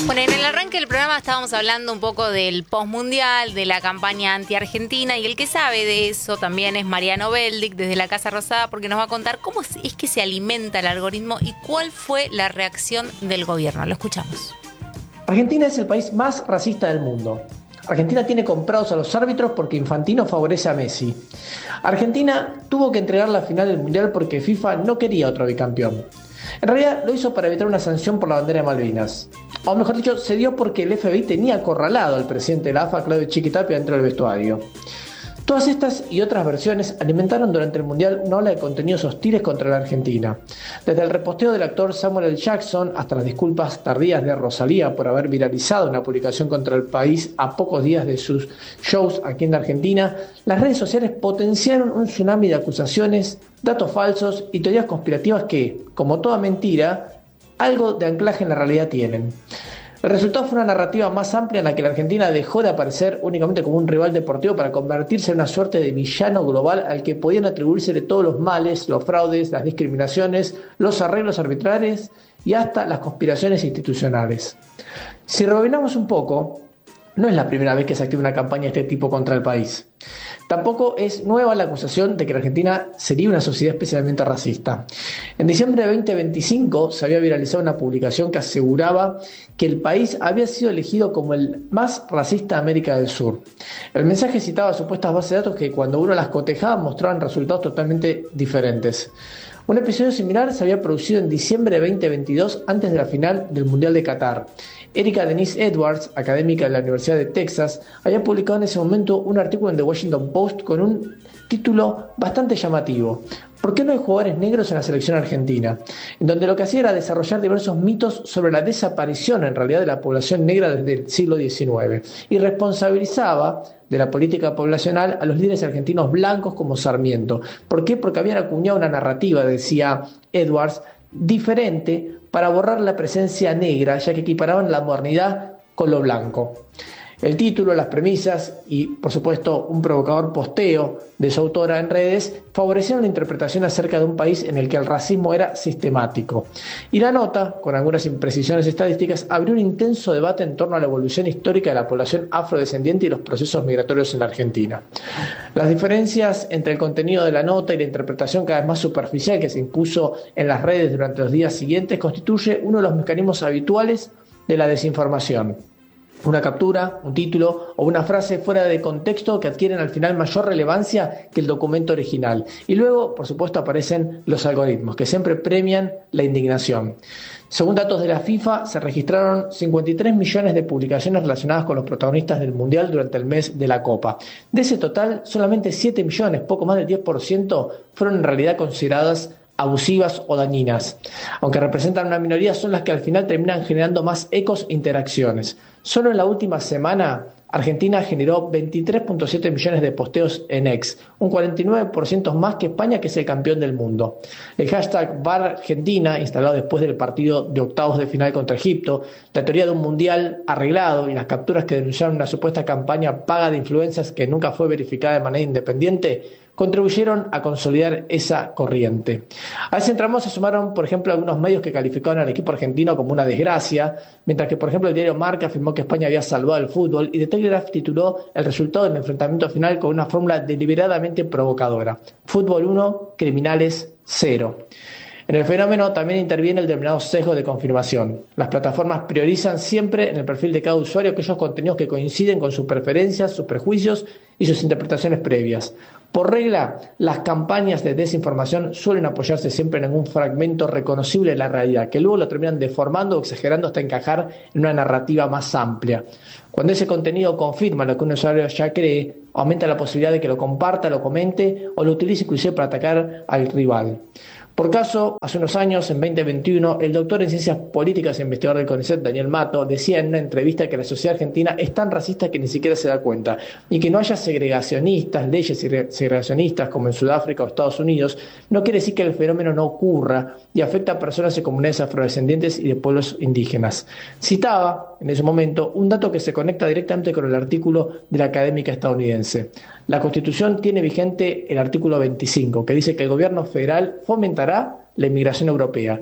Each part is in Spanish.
Bueno, en el arranque del programa estábamos hablando un poco del postmundial, de la campaña anti-Argentina, y el que sabe de eso también es Mariano Beldic desde la Casa Rosada, porque nos va a contar cómo es que se alimenta el algoritmo y cuál fue la reacción del gobierno. Lo escuchamos. Argentina es el país más racista del mundo. Argentina tiene comprados a los árbitros porque Infantino favorece a Messi. Argentina tuvo que entregar la final del Mundial porque FIFA no quería otro bicampeón. En realidad lo hizo para evitar una sanción por la bandera de Malvinas. O mejor dicho, se dio porque el FBI tenía acorralado al presidente de la AFA, Claudio Chiquitapia, dentro del vestuario. Todas estas y otras versiones alimentaron durante el Mundial una ola de contenidos hostiles contra la Argentina. Desde el reposteo del actor Samuel L. Jackson hasta las disculpas tardías de Rosalía por haber viralizado una publicación contra el país a pocos días de sus shows aquí en la Argentina, las redes sociales potenciaron un tsunami de acusaciones, datos falsos y teorías conspirativas que, como toda mentira, algo de anclaje en la realidad tienen. El resultado fue una narrativa más amplia en la que la Argentina dejó de aparecer únicamente como un rival deportivo para convertirse en una suerte de villano global al que podían atribuirse todos los males, los fraudes, las discriminaciones, los arreglos arbitrarios y hasta las conspiraciones institucionales. Si rebobinamos un poco, no es la primera vez que se activa una campaña de este tipo contra el país. Tampoco es nueva la acusación de que la Argentina sería una sociedad especialmente racista. En diciembre de 2025 se había viralizado una publicación que aseguraba que el país había sido elegido como el más racista de América del Sur. El mensaje citaba supuestas bases de datos que cuando uno las cotejaba mostraban resultados totalmente diferentes. Un episodio similar se había producido en diciembre de 2022 antes de la final del Mundial de Qatar. Erika Denise Edwards, académica de la Universidad de Texas, había publicado en ese momento un artículo en The Washington Post con un título bastante llamativo: ¿Por qué no hay jugadores negros en la selección argentina? En donde lo que hacía era desarrollar diversos mitos sobre la desaparición en realidad de la población negra desde el siglo XIX y responsabilizaba de la política poblacional a los líderes argentinos blancos como Sarmiento. ¿Por qué? Porque habían acuñado una narrativa, decía Edwards, diferente para borrar la presencia negra, ya que equiparaban la modernidad con lo blanco. El título, las premisas y, por supuesto, un provocador posteo de su autora en redes favorecieron la interpretación acerca de un país en el que el racismo era sistemático. Y la nota, con algunas imprecisiones estadísticas, abrió un intenso debate en torno a la evolución histórica de la población afrodescendiente y los procesos migratorios en la Argentina. Las diferencias entre el contenido de la nota y la interpretación cada vez más superficial que se impuso en las redes durante los días siguientes constituye uno de los mecanismos habituales de la desinformación. Una captura, un título o una frase fuera de contexto que adquieren al final mayor relevancia que el documento original. Y luego, por supuesto, aparecen los algoritmos, que siempre premian la indignación. Según datos de la FIFA, se registraron 53 millones de publicaciones relacionadas con los protagonistas del Mundial durante el mes de la Copa. De ese total, solamente 7 millones, poco más del 10%, fueron en realidad consideradas abusivas o dañinas. Aunque representan una minoría, son las que al final terminan generando más ecos e interacciones. Solo en la última semana, Argentina generó 23.7 millones de posteos en X, un 49% más que España, que es el campeón del mundo. El hashtag #VarArgentina, instalado después del partido de octavos de final contra Egipto, la teoría de un mundial arreglado y las capturas que denunciaron una supuesta campaña paga de influencias que nunca fue verificada de manera independiente, contribuyeron a consolidar esa corriente. A ese entramo se sumaron, por ejemplo, algunos medios que calificaron al equipo argentino como una desgracia, mientras que, por ejemplo, el diario Marca afirmó que España había salvado el fútbol y The Telegraph tituló el resultado del enfrentamiento final con una fórmula deliberadamente provocadora: Fútbol 1, criminales 0. En el fenómeno también interviene el denominado sesgo de confirmación. Las plataformas priorizan siempre en el perfil de cada usuario aquellos contenidos que coinciden con sus preferencias, sus prejuicios y sus interpretaciones previas. Por regla, las campañas de desinformación suelen apoyarse siempre en un fragmento reconocible de la realidad, que luego lo terminan deformando o exagerando hasta encajar en una narrativa más amplia. Cuando ese contenido confirma lo que un usuario ya cree, aumenta la posibilidad de que lo comparta, lo comente o lo utilice inclusive para atacar al rival. Por caso, hace unos años, en 2021, el doctor en Ciencias Políticas e investigador del CONICET, Daniel Mato, decía en una entrevista que la sociedad argentina es tan racista que ni siquiera se da cuenta, y que no haya segregacionistas, leyes segregacionistas como en Sudáfrica o Estados Unidos, no quiere decir que el fenómeno no ocurra y afecta a personas y comunidades afrodescendientes y de pueblos indígenas. Citaba, en ese momento, un dato que se conecta directamente con el artículo de la académica estadounidense. La Constitución tiene vigente el artículo 25, que dice que el gobierno federal fomentará la inmigración europea.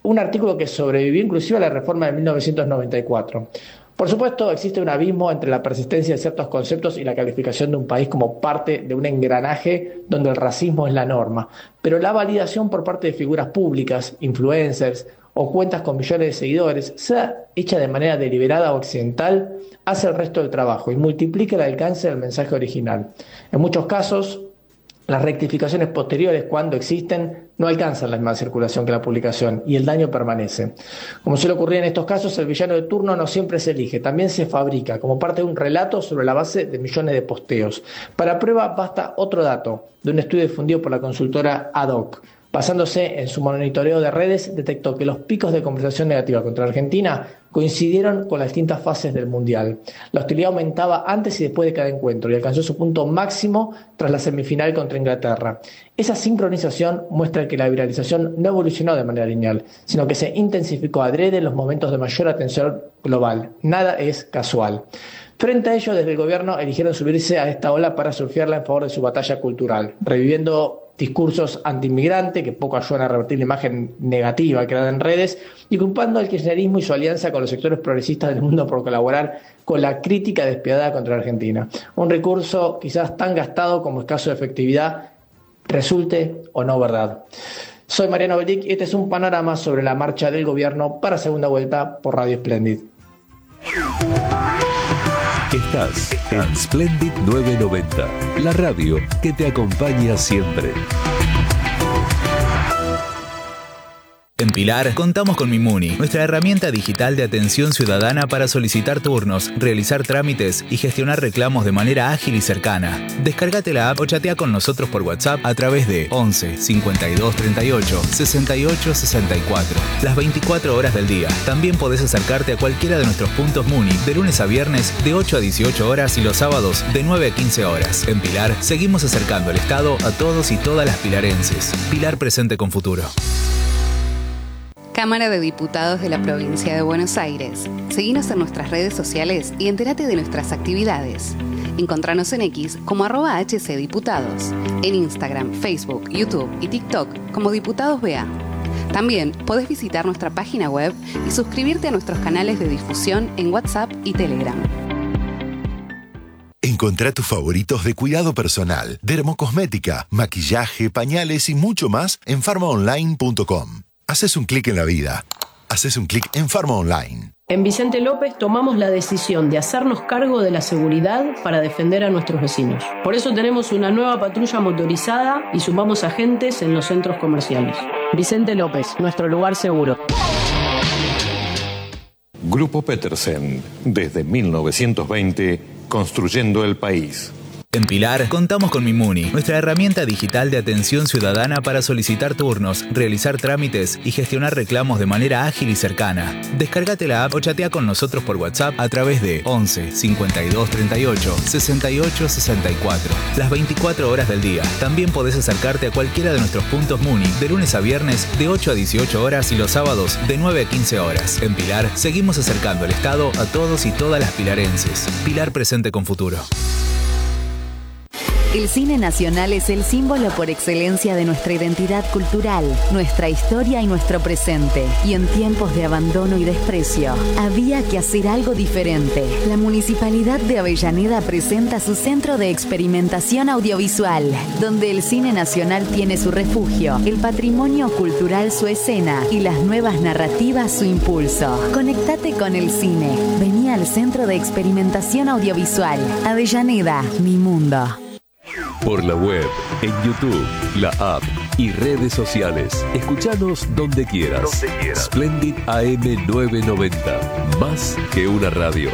un artículo que sobrevivió inclusive a la reforma de 1994. Por supuesto, existe un abismo entre la persistencia de ciertos conceptos y la calificación de un país como parte de un engranaje donde el racismo es la norma, pero la validación por parte de figuras públicas, influencers o cuentas con millones de seguidores, sea hecha de manera deliberada o accidental, hace el resto del trabajo y multiplica el alcance del mensaje original. En muchos casos, las rectificaciones posteriores, cuando existen, no alcanzan la misma circulación que la publicación y el daño permanece. Como suele ocurrir en estos casos, el villano de turno no siempre se elige, también se fabrica como parte de un relato sobre la base de millones de posteos. Para prueba basta otro dato de un estudio difundido por la consultora Ad-Hoc. Basándose en su monitoreo de redes, detectó que los picos de conversación negativa contra Argentina coincidieron con las distintas fases del Mundial. La hostilidad aumentaba antes y después de cada encuentro y alcanzó su punto máximo tras la semifinal contra Inglaterra. Esa sincronización muestra que la viralización no evolucionó de manera lineal, sino que se intensificó adrede en los momentos de mayor atención global. Nada es casual. Frente a ello, desde el gobierno eligieron subirse a esta ola para surfearla en favor de su batalla cultural, reviviendo discursos anti-inmigrante que poco ayudan a revertir la imagen negativa creada en redes y culpando al kirchnerismo y su alianza con los sectores progresistas del mundo por colaborar con la crítica despiadada contra Argentina. Un recurso quizás tan gastado como escaso de efectividad, resulte o no verdad. Soy Mariano Bellic y este es un panorama sobre la marcha del gobierno para segunda vuelta por Radio Splendid. Estás en Splendid 990, la radio que te acompaña siempre. En Pilar contamos con Mimuni, nuestra herramienta digital de atención ciudadana para solicitar turnos, realizar trámites y gestionar reclamos de manera ágil y cercana. Descárgate la app o chatea con nosotros por WhatsApp a través de 11 52 38 68 64. Las 24 horas del día. También podés acercarte a cualquiera de nuestros puntos Muni de lunes a viernes de 8 a 18 horas y los sábados de 9 a 15 horas. En Pilar seguimos acercando el Estado a todos y todas las pilarenses. Pilar presente con futuro. Cámara de Diputados de la Provincia de Buenos Aires. Seguinos en nuestras redes sociales y entérate de nuestras actividades. Encontranos en X como @HCDiputados, en Instagram, Facebook, YouTube y TikTok como Diputados BA. También podés visitar nuestra página web y suscribirte a nuestros canales de difusión en WhatsApp y Telegram. Encontrá tus favoritos de cuidado personal, dermocosmética, maquillaje, pañales y mucho más en farmaonline.com. Haces un clic en la vida. Haces un clic en Farma Online. En Vicente López tomamos la decisión de hacernos cargo de la seguridad para defender a nuestros vecinos. Por eso tenemos una nueva patrulla motorizada y sumamos agentes en los centros comerciales. Vicente López, nuestro lugar seguro. Grupo Petersen, desde 1920, construyendo el país. En Pilar contamos con Mimuni, nuestra herramienta digital de atención ciudadana para solicitar turnos, realizar trámites y gestionar reclamos de manera ágil y cercana. Descárgate la app o chatea con nosotros por WhatsApp a través de 11 52 38 68 64. Las 24 horas del día. También podés acercarte a cualquiera de nuestros puntos Muni de lunes a viernes de 8 a 18 horas y los sábados de 9 a 15 horas. En Pilar seguimos acercando el Estado a todos y todas las pilarenses. Pilar presente con futuro. El cine nacional es el símbolo por excelencia de nuestra identidad cultural, nuestra historia y nuestro presente. Y en tiempos de abandono y desprecio, había que hacer algo diferente. La Municipalidad de Avellaneda presenta su centro de experimentación audiovisual, donde el cine nacional tiene su refugio, el patrimonio cultural su escena y las nuevas narrativas su impulso. Conectate con el cine. Vení al Centro de Experimentación Audiovisual. Avellaneda, mi mundo. Por la web, en YouTube, la app y redes sociales. Escuchanos donde quieras. Splendid AM 990. Más que una radio.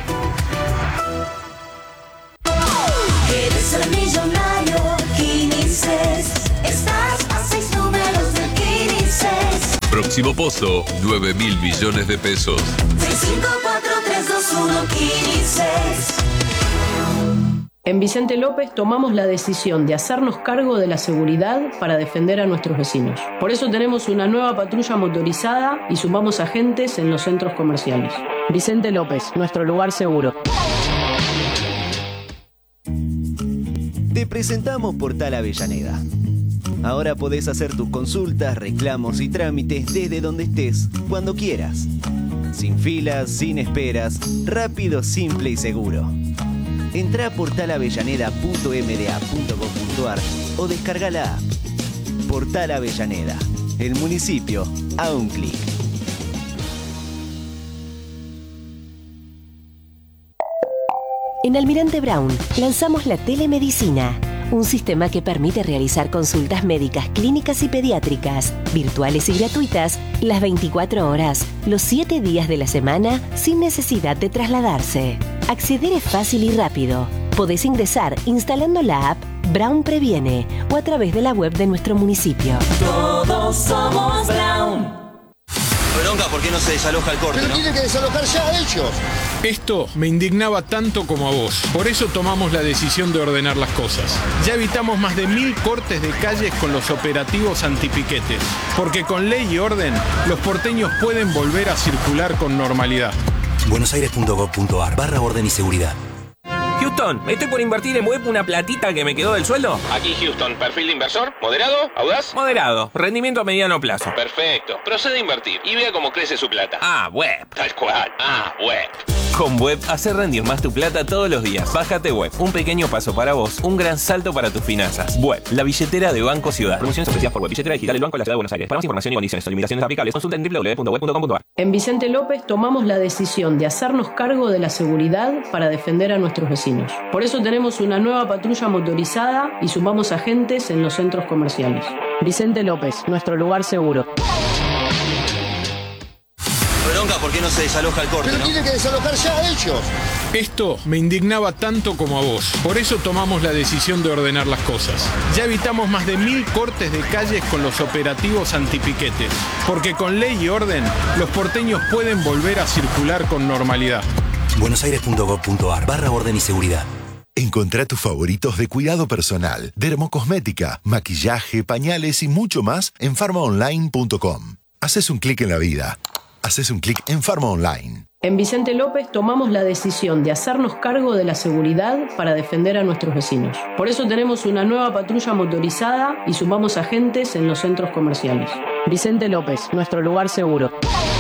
Eres el millonario Quinices. Estás a 6 números del Quinices. Próximo pozo, 9.000 millones de pesos. 654-321 Quinices. En Vicente López tomamos la decisión de hacernos cargo de la seguridad para defender a nuestros vecinos. Por eso tenemos una nueva patrulla motorizada y sumamos agentes en los centros comerciales. Vicente López, nuestro lugar seguro. Te presentamos Portal Avellaneda. Ahora podés hacer tus consultas, reclamos y trámites desde donde estés, cuando quieras. Sin filas, sin esperas, rápido, simple y seguro. Entrá a portalavellaneda.mda.gov.ar o descarga la app. Portal Avellaneda, el municipio a un clic. En Almirante Brown lanzamos la telemedicina, un sistema que permite realizar consultas médicas, clínicas y pediátricas, virtuales y gratuitas, las 24 horas, los 7 días de la semana, sin necesidad de trasladarse. Acceder es fácil y rápido. Podés ingresar instalando la app Brown Previene o a través de la web de nuestro municipio. Todos somos Brown. Bronca, ¿por qué no se desaloja el corte? Pero ¿no? tiene que desalojar ya ellos. Esto me indignaba tanto como a vos. Por eso tomamos la decisión de ordenar las cosas. Ya evitamos más de 1000 cortes de calles con los operativos antipiquetes. Porque con ley y orden, los porteños pueden volver a circular con normalidad. buenosaires.gov.ar/orden y seguridad. Houston, estoy por invertir en web una platita que me quedó del sueldo. Aquí Houston, perfil de inversor, moderado, audaz. Moderado, rendimiento a mediano plazo. Perfecto, procede a invertir y vea cómo crece su plata. Web. Tal cual, web. Con Web, hacer rendir más tu plata todos los días. Bájate Web, un pequeño paso para vos, un gran salto para tus finanzas. Web, la billetera de Banco Ciudad. Promociones ofrecidas por Web, billetera digital del Banco de la Ciudad de Buenos Aires. Para más información y condiciones o limitaciones aplicables, consulta en www.web.com.ar. En Vicente López tomamos la decisión de hacernos cargo de la seguridad para defender a nuestros vecinos. Por eso tenemos una nueva patrulla motorizada y sumamos agentes en los centros comerciales. Vicente López, nuestro lugar seguro. Bronca, ¿por qué no se desaloja el corte? Pero ¿no? tiene que desalojar ya ellos. Esto me indignaba tanto como a vos. Por eso tomamos la decisión de ordenar las cosas. Ya evitamos más de 1000 cortes de calles con los operativos antipiquetes. Porque con ley y orden, los porteños pueden volver a circular con normalidad. buenosaires.gov.ar/orden y seguridad. Encontrá tus favoritos de cuidado personal, dermocosmética, maquillaje, pañales y mucho más en farmaonline.com. Haces un clic en la vida. Haces un clic en Farma Online. En Vicente López tomamos la decisión de hacernos cargo de la seguridad para defender a nuestros vecinos. Por eso tenemos una nueva patrulla motorizada y sumamos agentes en los centros comerciales. Vicente López, nuestro lugar seguro.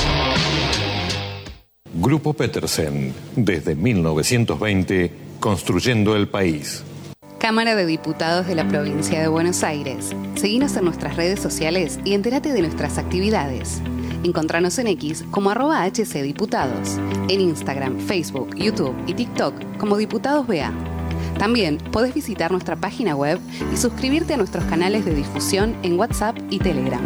Grupo Petersen, desde 1920, construyendo el país. Cámara de Diputados de la Provincia de Buenos Aires. Seguinos en nuestras redes sociales y entérate de nuestras actividades. Encontranos en X como @HCDiputados, en Instagram, Facebook, YouTube y TikTok como Diputados BA. También podés visitar nuestra página web y suscribirte a nuestros canales de difusión en WhatsApp y Telegram.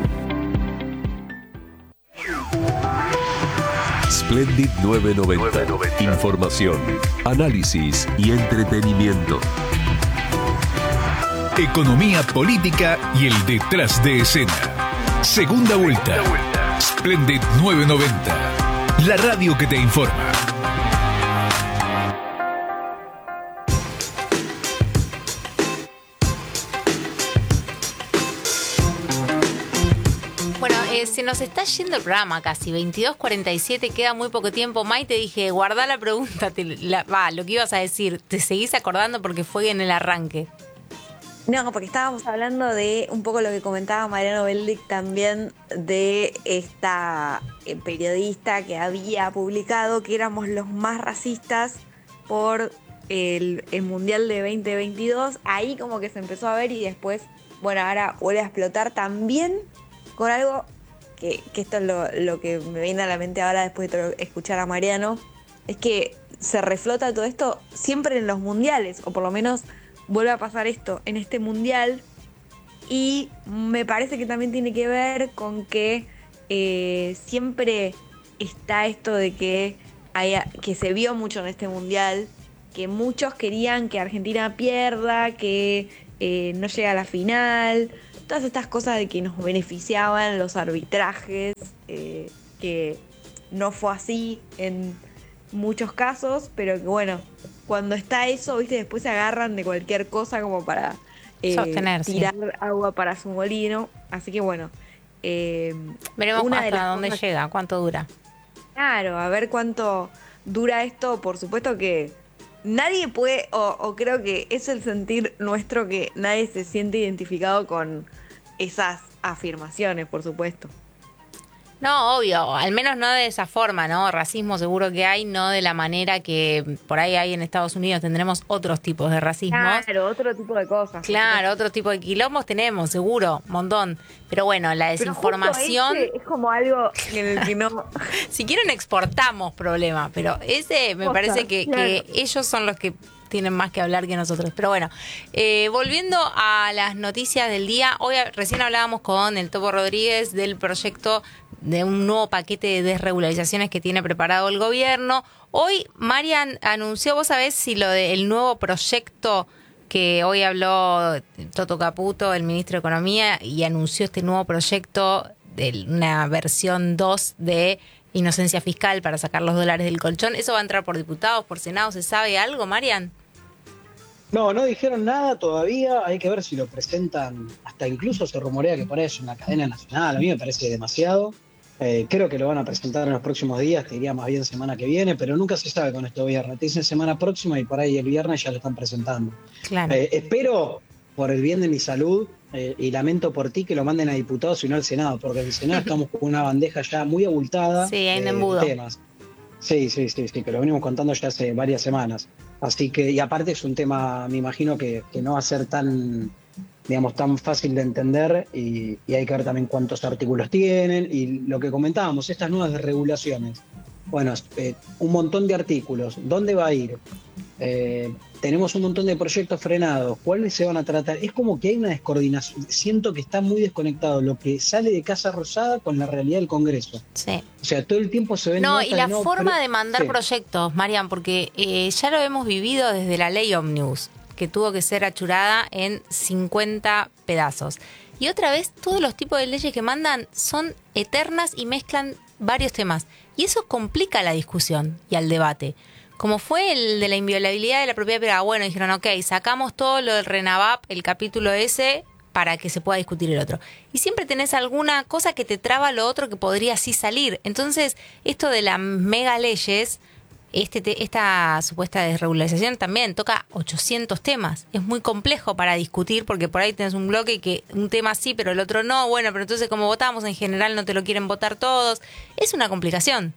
Splendid 990. Información, análisis y entretenimiento. Economía política y el detrás de escena. Segunda vuelta. Splendid 990. La radio que te informa. Bueno, se nos está yendo el programa casi, 22:47, queda muy poco tiempo. Mai, te dije, guardá la pregunta, lo que ibas a decir, te seguís acordando porque fue en el arranque. No, porque estábamos hablando de un poco lo que comentaba Mariano Beldic también, de esta periodista que había publicado que éramos los más racistas por el Mundial de 2022. Ahí como que se empezó a ver y después, bueno, ahora vuelve a explotar también con algo que esto es lo que me viene a la mente ahora después de escuchar a Mariano, es que se reflota todo esto siempre en los mundiales, o por lo menos vuelve a pasar esto en este mundial, y me parece que también tiene que ver con que siempre está esto de que se vio mucho en este mundial, que muchos querían que Argentina pierda, que no llegue a la final, todas estas cosas de que nos beneficiaban los arbitrajes, que no fue así en muchos casos, pero que bueno, cuando está eso, viste, después se agarran de cualquier cosa como para tirar agua para su molino. Así que bueno, veremos hasta dónde llega, cuánto dura. Claro, a ver cuánto dura esto. Por supuesto que nadie puede, o creo que es el sentir nuestro, que nadie se siente identificado con esas afirmaciones, por supuesto. No, obvio, al menos no de esa forma, ¿no? Racismo seguro que hay, no de la manera que por ahí hay en Estados Unidos. Tendremos otros tipos de racismo. Claro, otro tipo de cosas. Claro, otro tipo de quilombos tenemos, seguro, un montón. Pero bueno, la desinformación... Pero es como algo en el que no... Si quieren exportamos problemas, pero ese me parece que ellos son los que tienen más que hablar que nosotros. Pero bueno, volviendo a las noticias del día, hoy recién hablábamos con el Topo Rodríguez del proyecto de un nuevo paquete de desregularizaciones que tiene preparado el gobierno. Hoy Marian anunció, vos sabés si lo del nuevo proyecto que hoy habló Toto Caputo, el ministro de Economía, y anunció este nuevo proyecto de una versión 2 de inocencia fiscal para sacar los dólares del colchón. ¿Eso va a entrar por diputados, por Senado? ¿Se sabe algo, Marian? No dijeron nada todavía, hay que ver si lo presentan, hasta incluso se rumorea que por ahí es una cadena nacional, a mí me parece demasiado. Creo que lo van a presentar en los próximos días, te diría más bien semana que viene, pero nunca se sabe con este viernes. Te dicen semana próxima y por ahí el viernes ya lo están presentando. Claro. Espero, por el bien de mi salud, y lamento por ti, que lo manden a diputados y no al Senado, porque en el Senado estamos con una bandeja ya muy abultada de temas. Sí, que lo venimos contando ya hace varias semanas. Así que, y aparte es un tema, me imagino que no va a ser tan fácil de entender y hay que ver también cuántos artículos tienen y lo que comentábamos, estas nuevas regulaciones. Bueno, un montón de artículos, ¿dónde va a ir? Tenemos un montón de proyectos frenados, ¿cuáles se van a tratar? Es como que hay una descoordinación, siento que está muy desconectado lo que sale de Casa Rosada con la realidad del Congreso. Sí. O sea, todo el tiempo se ven... No, y la forma de mandar proyectos, Marian, porque ya lo hemos vivido desde la ley Omnibus, que tuvo que ser achurada en 50 pedazos. Y otra vez, todos los tipos de leyes que mandan son eternas y mezclan varios temas. Y eso complica la discusión y al debate. Como fue el de la inviolabilidad de la propiedad privada. Bueno, dijeron, ok, sacamos todo lo del RENAVAP, el capítulo ese, para que se pueda discutir el otro. Y siempre tenés alguna cosa que te traba lo otro que podría así salir. Entonces, esto de las mega leyes... Esta supuesta desregularización también toca 800 temas. Es muy complejo para discutir porque por ahí tenés un bloque que un tema sí, pero el otro no. Bueno, pero entonces como votamos en general no te lo quieren votar todos. Es una complicación.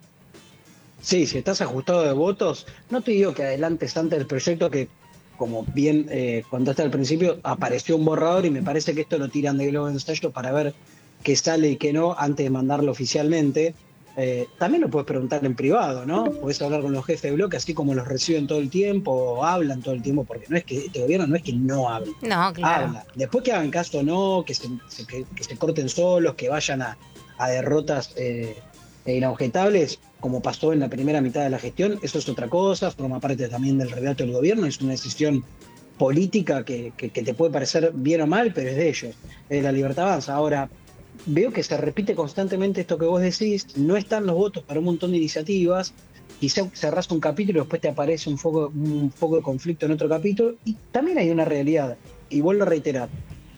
Sí, si estás ajustado de votos, no te digo que adelantes antes del proyecto que, como bien contaste al principio, apareció un borrador y me parece que esto lo tiran de globo de ensayo para ver qué sale y qué no antes de mandarlo oficialmente. También lo puedes preguntar en privado, ¿no? Podés hablar con los jefes de bloque, así como los reciben todo el tiempo, o hablan todo el tiempo, porque no es que este gobierno no es que no hable. No, claro. Habla. Después que hagan caso o no, que se corten solos, que vayan a derrotas inobjetables, como pasó en la primera mitad de la gestión, eso es otra cosa, forma parte también del relato del gobierno, es una decisión política que te puede parecer bien o mal, pero es de ellos, es la Libertad Avanza. Ahora, veo que se repite constantemente esto que vos decís, no están los votos para un montón de iniciativas, quizá cerrás un capítulo y después te aparece un foco de conflicto en otro capítulo, y también hay una realidad, y vuelvo a reiterar,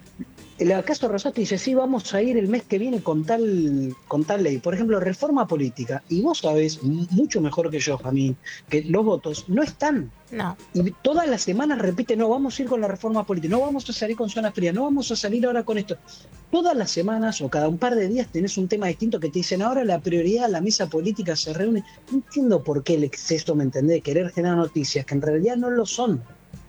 el caso Rosati dice, sí, vamos a ir el mes que viene con tal ley, por ejemplo, reforma política, y vos sabés mucho mejor que yo, Jamín, que los votos no están. No. Y todas las semanas repite, no, vamos a ir con la reforma política, no vamos a salir con zona fría, no vamos a salir ahora con esto. Todas las semanas o cada un par de días tenés un tema distinto que te dicen, ahora la prioridad, la mesa política se reúne. No entiendo por qué el exceso, ¿me entendés?, de querer generar noticias que en realidad no lo son.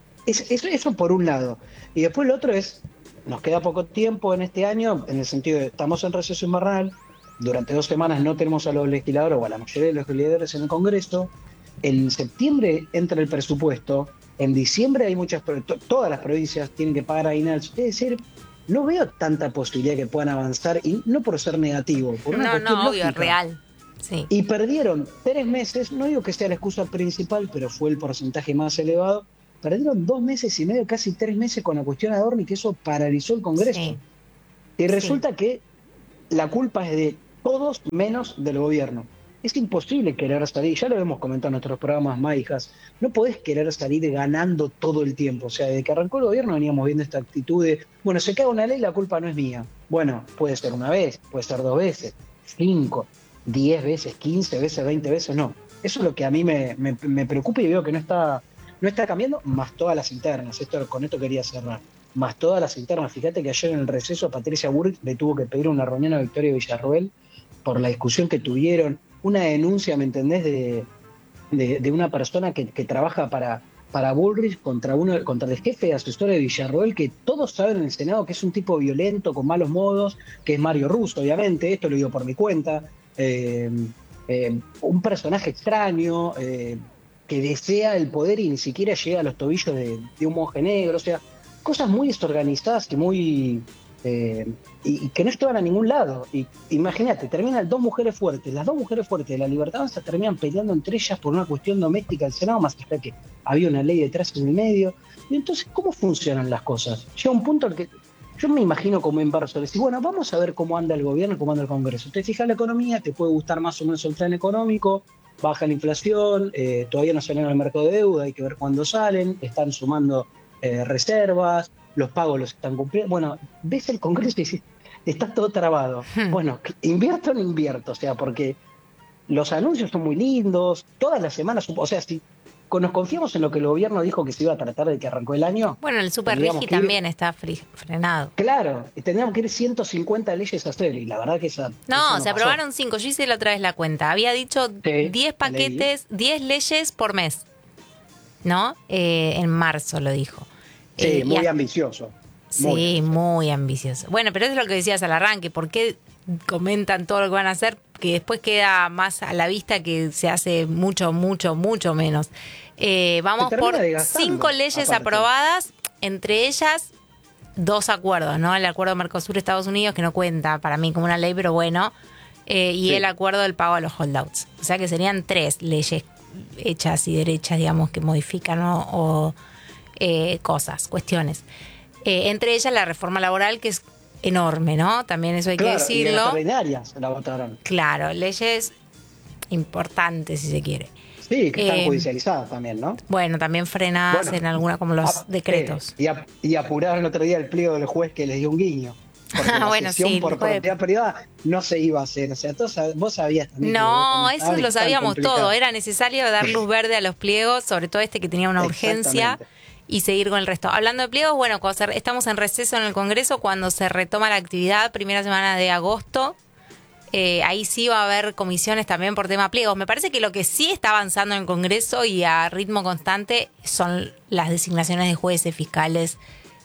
Eso por un lado. Y después lo otro es, nos queda poco tiempo en este año, en el sentido de estamos en receso invernal, durante 2 semanas no tenemos a los legisladores o a la mayoría de los legisladores en el Congreso, en septiembre entra el presupuesto, en diciembre hay todas las provincias tienen que pagar aguinaldo, es decir, no veo tanta posibilidad que puedan avanzar, y no por ser negativo, por una cuestión obvio, lógica. es real. Sí. Y perdieron 3 meses, no digo que sea la excusa principal, pero fue el porcentaje más elevado. Perdieron 2 meses y medio, casi 3 meses con la cuestión Adorni, que eso paralizó el Congreso. Sí. Y resulta que la culpa es de todos menos del gobierno. Es imposible querer salir, ya lo hemos comentado en nuestros programas Maijas, no podés querer salir ganando todo el tiempo. O sea, desde que arrancó el gobierno veníamos viendo esta actitud de, bueno, se cae una ley, la culpa no es mía. Bueno, puede ser una vez, puede ser 2 veces, 5, 10 veces, 15 veces, 20 veces, no. Eso es lo que a mí me preocupa y veo que no está cambiando, más todas las internas. Con esto quería cerrar. más todas las internas. Fíjate que ayer en el receso Patricia Bullrich le tuvo que pedir una reunión a Victoria Villarroel por la discusión que tuvieron, una denuncia, ¿me entendés?, de una persona que trabaja para Bullrich contra el jefe de asesores de Villarroel, que todos saben en el Senado que es un tipo violento, con malos modos, que es Mario Russo, obviamente, esto lo digo por mi cuenta, un personaje extraño, que desea el poder y ni siquiera llega a los tobillos de un monje negro, o sea, cosas muy desorganizadas y muy... y que no estaban a ningún lado. Y imagínate, terminan las dos mujeres fuertes de La Libertad Avanza terminan peleando entre ellas por una cuestión doméstica del Senado, más allá que había una ley detrás en el medio. Y entonces, ¿cómo funcionan las cosas? Llega un punto en que yo me imagino como inversor, decir, bueno, vamos a ver cómo anda el gobierno, cómo anda el Congreso. Te fijas la economía, te puede gustar más o menos el plan económico, baja la inflación, todavía no salen al mercado de deuda, hay que ver cuándo salen, están sumando reservas, los pagos los están cumpliendo. Bueno, ves el Congreso y dices, está todo trabado. Bueno, invierto o no invierto, o sea, porque los anuncios son muy lindos, todas las semanas, o sea, si nos confiamos en lo que el gobierno dijo que se iba a tratar de que arrancó el año. Bueno, el Super Rigi también está frenado. Claro, tendríamos que ir 150 leyes a hacer, y la verdad que esa... No, se aprobaron 5, yo hice la otra vez la cuenta. Había dicho 10 paquetes, 10 leyes por mes, ¿no? En marzo lo dijo. Sí, muy ambicioso. Sí, muy ambicioso. Bueno, pero eso es lo que decías al arranque. ¿Por qué comentan todo lo que van a hacer? Que después queda más a la vista que se hace mucho, mucho, mucho menos. Vamos por 5 leyes aprobadas, entre ellas 2 acuerdos, ¿no? El acuerdo Mercosur-Estados Unidos, que no cuenta para mí como una ley, pero bueno, y el acuerdo del pago a los holdouts. O sea que serían 3 leyes hechas y derechas, digamos, que modifican o cosas, cuestiones. Entre ellas la reforma laboral, que es enorme, ¿no? También eso hay que decirlo. Y las ordinarias la votaron. Claro, leyes importantes, si se quiere. Sí, que están judicializadas también, ¿no? Bueno, también frenadas en alguna, como los decretos. Y apuraron el otro día el pliego del juez que les dio un guiño. Porque la bueno, sesión por propiedad privada no se iba a hacer. O sea, vos sabías también. No, eso lo sabíamos todo. Era necesario dar luz verde a los pliegos, sobre todo este que tenía una urgencia, y seguir con el resto. Hablando de pliegos, bueno, estamos en receso en el Congreso, cuando se retoma la actividad, primera semana de agosto, ahí sí va a haber comisiones también por tema pliegos. Me parece que lo que sí está avanzando en el Congreso y a ritmo constante son las designaciones de jueces, fiscales,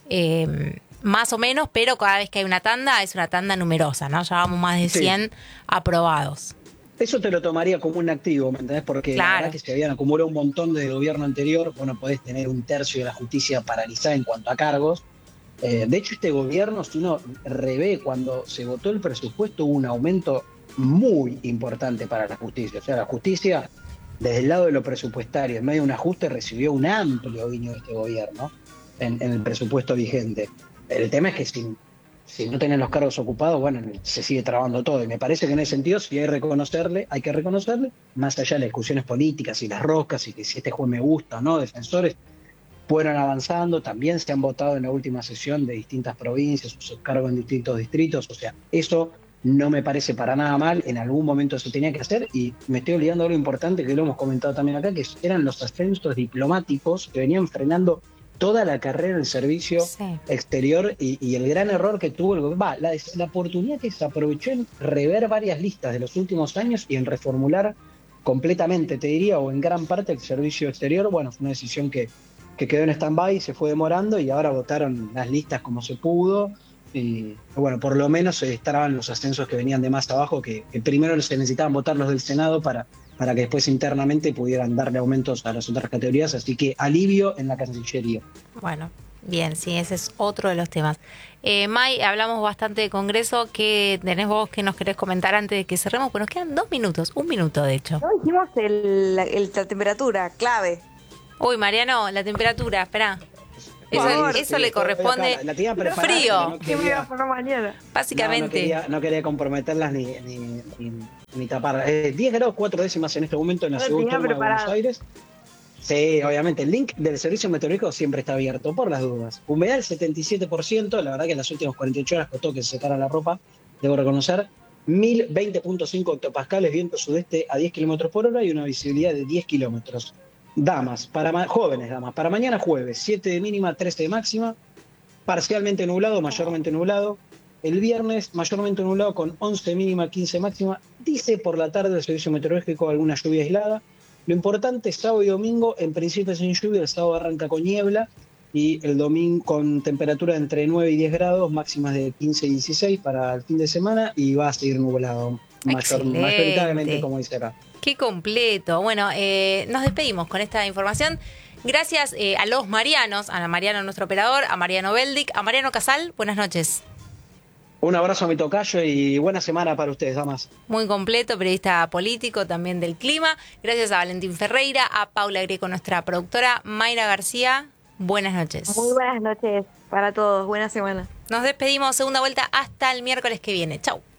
más o menos, pero cada vez que hay una tanda, es una tanda numerosa, ¿no? Ya vamos más de 100 aprobados. Eso te lo tomaría como un activo, ¿me entendés? Porque la verdad que se habían acumulado un montón de gobierno anterior. Bueno, podés tener 1/3 de la justicia paralizada en cuanto a cargos. De hecho, este gobierno, si uno revé cuando se votó el presupuesto, hubo un aumento muy importante para la justicia. O sea, la justicia, desde el lado de lo presupuestario, en medio de un ajuste, recibió un amplio guiño de este gobierno en el presupuesto vigente. El tema es que si no tienen los cargos ocupados, bueno, se sigue trabando todo. Y me parece que en ese sentido, si hay que reconocerle, más allá de las discusiones políticas y las roscas, y que si este juez me gusta o no, defensores, fueron avanzando. También se han votado en la última sesión de distintas provincias, sus cargos en distintos distritos. O sea, eso no me parece para nada mal. En algún momento se tenía que hacer, y me estoy olvidando de lo importante que lo hemos comentado también acá, que eran los ascensos diplomáticos que venían frenando toda la carrera del servicio exterior, y el gran error que tuvo el gobierno, la oportunidad que se aprovechó en rever varias listas de los últimos años y en reformular completamente, te diría, o en gran parte el servicio exterior. Bueno, fue una decisión que quedó en stand-by, se fue demorando, y ahora votaron las listas como se pudo, y bueno, por lo menos estaban los ascensos que venían de más abajo, que primero se necesitaban votar los del Senado para que después internamente pudieran darle aumentos a las otras categorías, así que alivio en la Cancillería. Bueno, bien, sí, ese es otro de los temas. May, hablamos bastante de Congreso. ¿Qué tenés vos que nos querés comentar antes de que cerremos? Pues nos quedan 2 minutos, 1 minuto de hecho. No dijimos la temperatura, clave. Uy, Mariano, la temperatura, esperá. Eso le corresponde frío. ¿Qué me voy a poner mañana? Básicamente. No quería comprometerlas ni tapar. 10 grados 4 décimas en este momento en la ciudad autónoma de Buenos Aires. Sí, obviamente. El link del servicio meteorológico siempre está abierto, por las dudas. Humedad del 77%. La verdad que en las últimas 48 horas costó que se secara la ropa, debo reconocer. 1020.5 hectopascales, viento sudeste a 10 kilómetros por hora y una visibilidad de 10 kilómetros. Jóvenes damas, para mañana jueves, 7 de mínima, 13 de máxima. parcialmente nublado, mayormente nublado. El viernes, mayormente nublado con 11 mínima, 15 máxima. Dice por la tarde el servicio meteorológico alguna lluvia aislada. Lo importante, sábado y domingo, en principio sin lluvia. El sábado arranca con niebla y el domingo con temperatura entre 9 y 10 grados, máximas de 15 y 16 para el fin de semana, y va a seguir nublado mayoritariamente, como dice acá. Qué completo. Bueno, nos despedimos con esta información. Gracias a los Marianos, a Mariano, nuestro operador, a Mariano Beldic, a Mariano Casal. Buenas noches. Un abrazo a mi tocayo y buena semana para ustedes, damas. Muy completo, periodista político, también del clima. Gracias a Valentín Ferreira, a Paula Greco, nuestra productora, Mayra García. Buenas noches. Muy buenas noches para todos. Buena semana. Nos despedimos, segunda vuelta hasta el miércoles que viene. Chau.